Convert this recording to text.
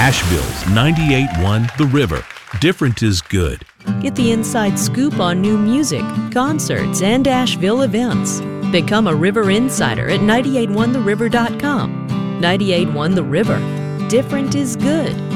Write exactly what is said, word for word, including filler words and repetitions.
Asheville's ninety-eight point one The River. Different is good. Get the inside scoop on new music, concerts, and Asheville events. Become a River Insider at nine eight one the river dot com. ninety-eight point one The River. Different is good.